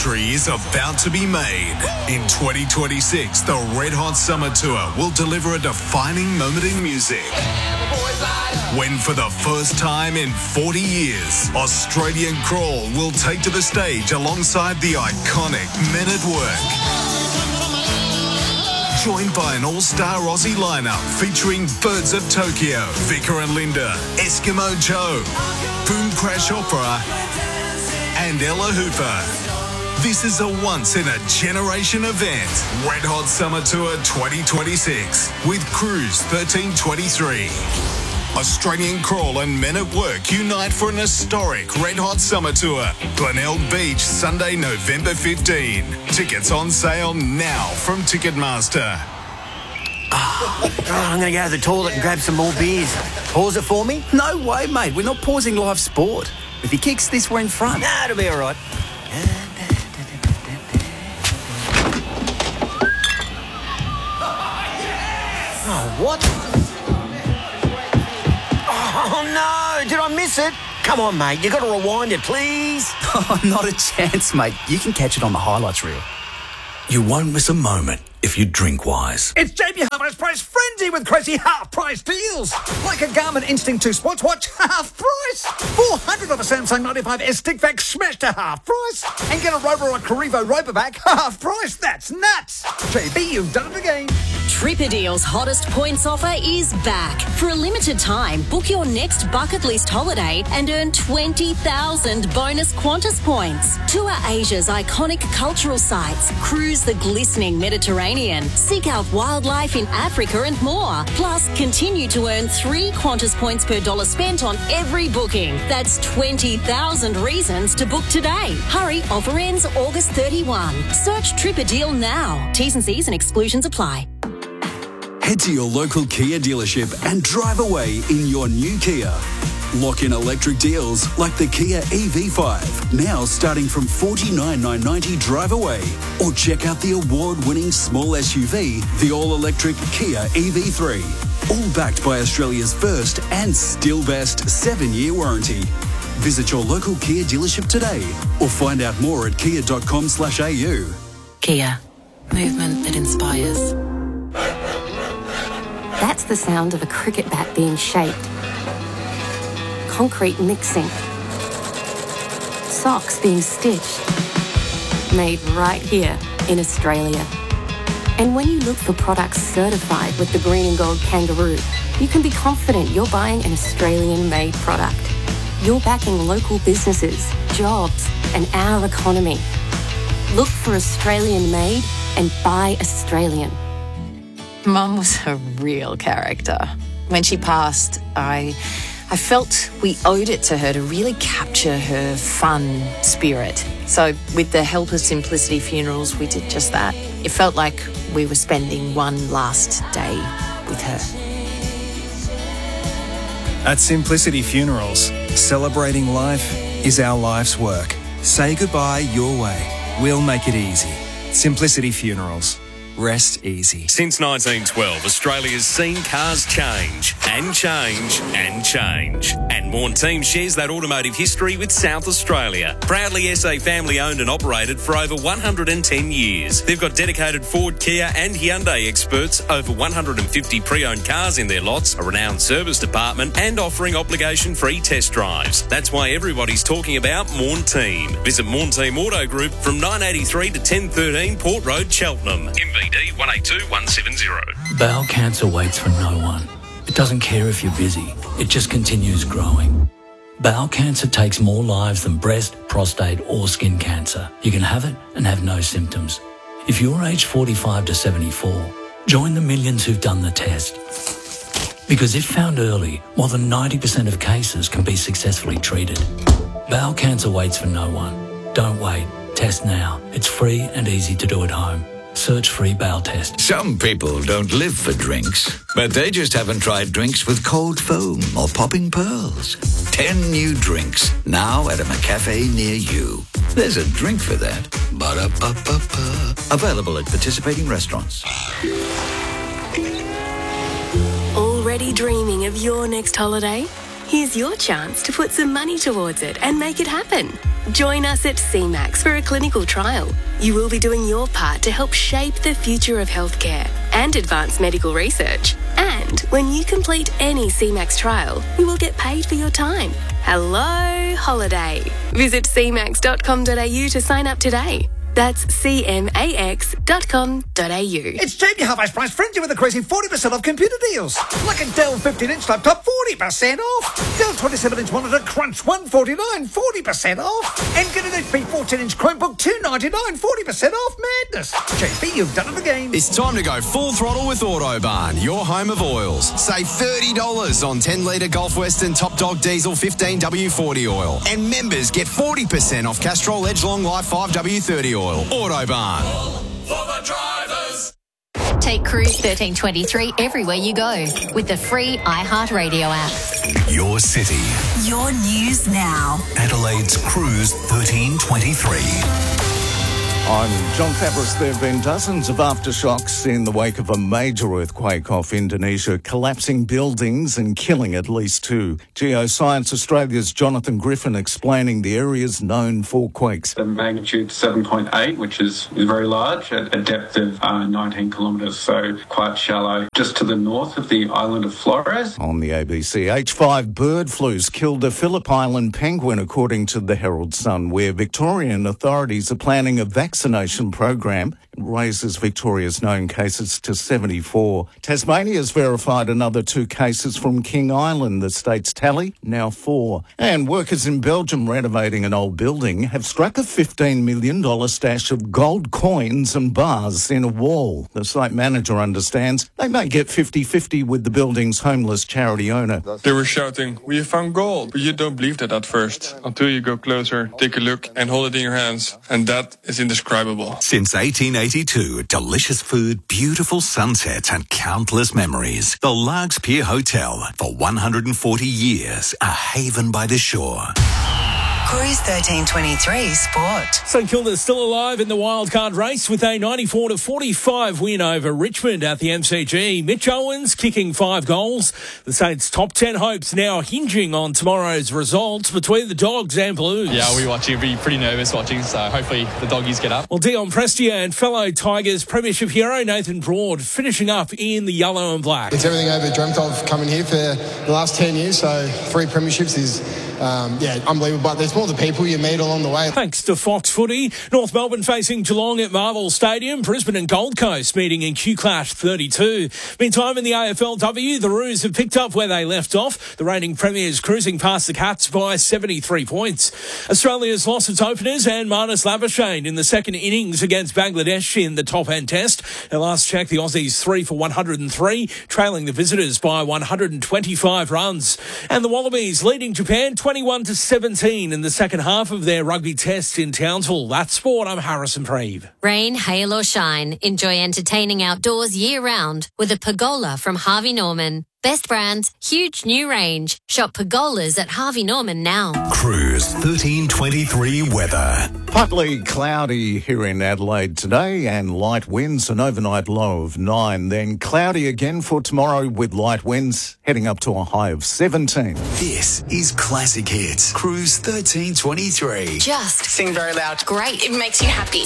history is about to be made. In 2026, the Red Hot Summer Tour will deliver a defining moment in music. When for the first time in 40 years, Australian Crawl will take to the stage alongside the iconic Men at Work. Joined by an all-star Aussie lineup featuring Birds of Tokyo, Vicar and Linda, Eskimo Joe, Boom Crash Opera, and Ella Hooper. This is a once-in-a-generation event. Red Hot Summer Tour 2026 with Cruise 1323. Australian Crawl and Men at Work unite for an historic Red Hot Summer Tour. Glenelg Beach, Sunday, November 15. Tickets on sale now from Ticketmaster. I'm going to go to the toilet and grab some more beers. Pause it for me? No way, mate. We're not pausing live sport. If he kicks this, we're in front. Nah, it'll be all right. Oh, what? Oh, no. Did I miss it? Come on, mate. You got to rewind it, please. Oh, not a chance, mate. You can catch it on the highlights reel. You won't miss a moment if you drink wise. It's JB Hi-Fi's Price Frenzy with crazy half-price deals. Like a Garmin Instinct 2 Sportswatch, half price. 400 of a Samsung 95S stick vac smashed to half price. And get a Roborock Carrivo Robovac, half price. That's nuts. JB, you've done it again. Tripperdeal's hottest points offer is back. For a limited time, book your next bucket list holiday and earn 20,000 bonus Qantas points. Tour Asia's iconic cultural sites, cruise the glistening Mediterranean, seek out wildlife in Africa and more. Plus, continue to earn 3 Qantas points per dollar spent on every booking. That's 20,000 reasons to book today. Hurry, offer ends August 31. Search Tripperdeal now. T's and C's and exclusions apply. Head to your local Kia dealership and drive away in your new Kia. Lock in electric deals like the Kia EV5, now starting from $49,990 drive away. Or check out the award-winning small SUV, the all-electric Kia EV3. All backed by Australia's first and still best 7-year warranty. Visit your local Kia dealership today or find out more at kia.com/au. Kia. Movement that inspires. That's the sound of a cricket bat being shaped. Concrete mixing. Socks being stitched. Made right here in Australia. And when you look for products certified with the Green and Gold Kangaroo, you can be confident you're buying an Australian-made product. You're backing local businesses, jobs, and our economy. Look for Australian-made and buy Australian. Mum was a real character. When she passed, I felt we owed it to her to really capture her fun spirit. So with the help of Simplicity Funerals, we did just that. It felt like we were spending one last day with her. At Simplicity Funerals, celebrating life is our life's work. Say goodbye your way. We'll make it easy. Simplicity Funerals. Rest easy. Since 1912, Australia's seen cars change and change and change. And Morn Team shares that automotive history with South Australia. Proudly SA family owned and operated for over 110 years. They've got dedicated Ford, Kia and Hyundai experts, over 150 pre-owned cars in their lots, a renowned service department and offering obligation-free test drives. That's why everybody's talking about Morn Team. Visit Morn Team Auto Group from 983 to 1013 Port Road, Cheltenham. MVD 182170. Bowel cancer waits for no one. It doesn't care if you're busy. It just continues growing. Bowel cancer takes more lives than breast, prostate or skin cancer. You can have it and have no symptoms. If you're aged 45 to 74, join the millions who've done the test. Because if found early, more than 90% of cases can be successfully treated. Bowel cancer waits for no one. Don't wait. Test now. It's free and easy to do at home. Search free bowel test. Some people don't live for drinks, but they just haven't tried drinks with cold foam or popping pearls. 10 new drinks, now at a McCafe near you. There's a drink for that. Ba-da-ba-ba-ba. Available at participating restaurants. Already dreaming of your next holiday? Here's your chance to put some money towards it and make it happen. Join us at CMAX for a clinical trial. You will be doing your part to help shape the future of healthcare and advance medical research. And when you complete any CMAX trial, you will get paid for your time. Hello, holiday. Visit cmax.com.au to sign up today. That's cmax.com.au. It's Jamie Half Price Frenzy with a crazy 40% off computer deals. Like a Dell 15-inch laptop, 40% off. Dell 27-inch monitor, Crunch $149, 40% off. And get an HP 14-inch Chromebook, $299, 40% off. Madness. JP, you've done it again. It's time to go full throttle with Autobarn, your home of oils. Save $30 on 10-litre Gulf Western Top Dog Diesel 15W40 oil. And members get 40% off Castrol Edge Long Life 5W30 oil. Autobarn. For the drivers. Take Cruise 1323 everywhere you go with the free iHeartRadio app. Your city. Your news now. Adelaide's Cruise 1323. I'm John Fabris. There have been dozens of aftershocks in the wake of a major earthquake off Indonesia, collapsing buildings and killing at least 2. Geoscience Australia's Jonathan Griffin explaining the areas known for quakes. The magnitude 7.8, which is very large, at a depth of 19 kilometres, so quite shallow, just to the north of the island of Flores. On the ABC, H5 bird flus killed a Phillip Island penguin, according to the Herald Sun, where Victorian authorities are planning a vaccination program. It raises Victoria's known cases to 74. Tasmania's verified another 2 cases from King Island. The state's tally, now 4. And workers in Belgium renovating an old building have struck a $15 million stash of gold coins and bars in a wall. The site manager understands they may get 50-50 with the building's homeless charity owner. They were shouting, "We have found gold!" But you don't believe that at first, until you go closer, take a look and hold it in your hands. And that is indescribable. Since 1882, delicious food, beautiful sunsets and countless memories. The Largs Pier Hotel, for 140 years, a haven by the shore. Cruise 1323 Sport. St Kilda's still alive in the wildcard race with a 94-45 win over Richmond at the MCG. Mitch Owens kicking 5 goals. The Saints' top 10 hopes now hinging on tomorrow's results between the Dogs and Blues. Yeah, we watching. Be pretty nervous watching, so hopefully the Doggies get up. Well, Dion Prestia and fellow Tigers Premiership hero Nathan Broad finishing up in the yellow and black. It's everything I've ever dreamt of coming here for the last 10 years, so 3 premierships is unbelievable. But there's more the people you meet along the way. Thanks to Fox Footy. North Melbourne facing Geelong at Marvel Stadium. Brisbane and Gold Coast meeting in Q-Clash 32. Meantime, in the AFLW, the Roos have picked up where they left off. The reigning premiers cruising past the Cats by 73 points. Australia's lost its openers and Marnus Labuschagne in the second innings against Bangladesh in the top-end test. At last check, the Aussies 3 for 103, trailing the visitors by 125 runs. And the Wallabies leading Japan 21-17 in the second half of their rugby test in Townsville. That's sport. I'm Harrison Preeve. Rain, hail or shine, enjoy entertaining outdoors year-round with a pergola from Harvey Norman. Best brands, huge new range. Shop pergolas at Harvey Norman now. Cruise 1323 weather. Partly cloudy here in Adelaide today and light winds, an overnight low of 9. Then cloudy again for tomorrow with light winds heading up to a high of 17. This is Classic Hits. Cruise 1323. Just sing very loud. Great. It makes you happy.